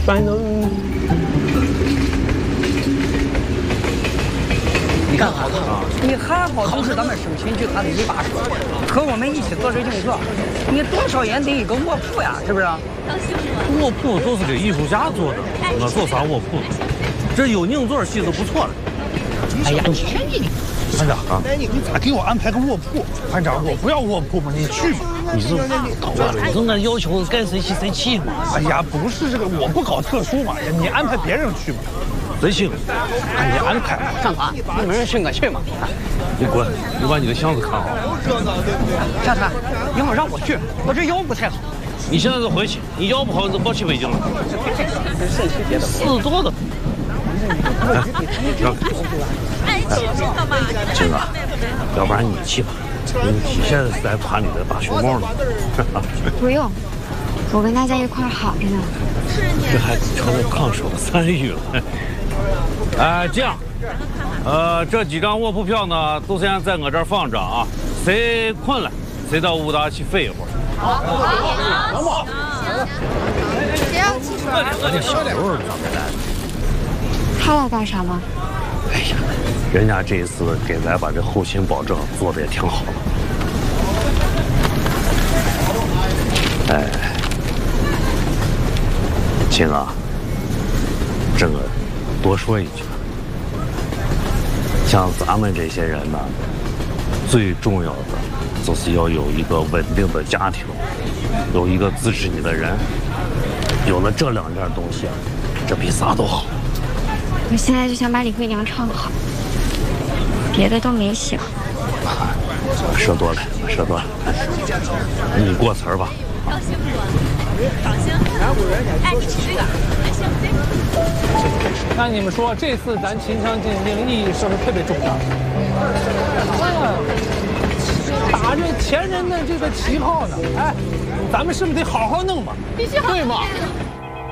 反正你看好啊！你还好，都是咱们省亲局他的一把手，和我们一起做这政策，你多少也得一个卧铺呀，是不是？ 卧铺都是给艺术家做的，我做啥卧铺？这有硬座戏就不错了。 哎呀，你看你， 团长啊，你咋给我安排个卧铺？团长，我不要卧铺嘛，你去吧。 你这搞乱了，你总得要求该谁去谁去嘛。 哎呀，不是这个，我不搞特殊嘛，你安排别人去吧。 谁去？ 看你安排。 干嘛？你没人去我去嘛。 你滚！你把你的箱子看好。 下次以后让我去，我这腰不太好。 你现在就回去，你腰不好你就别去北京了。事多的。静啊，要不然你去吧，你现在是在团里的大熊猫呢。 不用，我跟大家一块儿好着呢。 这还成了抗手参与了。这样，这几张卧铺票呢，都先在我这儿放着啊。谁困了，谁到武大去睡一会儿。 好。谁要去？ 这小刘咋没来？ 他来干啥了？ 哎呀，人家这一次给咱把这后勤保证做的也挺好的。哎，亲啊，这个多说一句，像咱们这些人呢，最重要的就是要有一个稳定的家庭，有一个支持你的人，有了这两件东西，这比啥都好。 我现在就想把李慧娘唱好，别的都没想。 说多了，说多了，你过词儿吧。 那你们说这次咱秦腔进京意义是不是特别重大？打着前人的这个旗号呢，哎，咱们是不是得好好弄嘛？ 必须好， 对吗？